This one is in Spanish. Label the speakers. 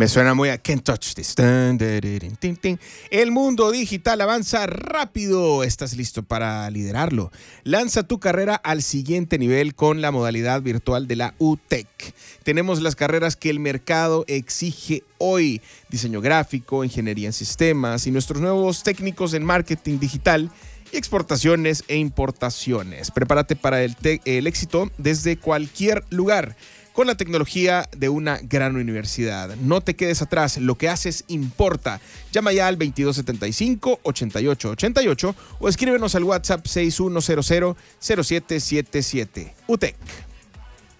Speaker 1: Me suena muy a Can't Touch This. El mundo digital avanza rápido. ¿Estás listo para liderarlo? Lanza tu carrera al siguiente nivel con la modalidad virtual de la UTEC. Tenemos las carreras que el mercado exige hoy: diseño gráfico, ingeniería en sistemas y nuestros nuevos técnicos en marketing digital y exportaciones e importaciones. Prepárate para el éxito desde cualquier lugar con la tecnología de una gran universidad. No te quedes atrás, lo que haces importa. Llama ya al 2275-8888 o escríbenos al WhatsApp 6100-0777. UTEC.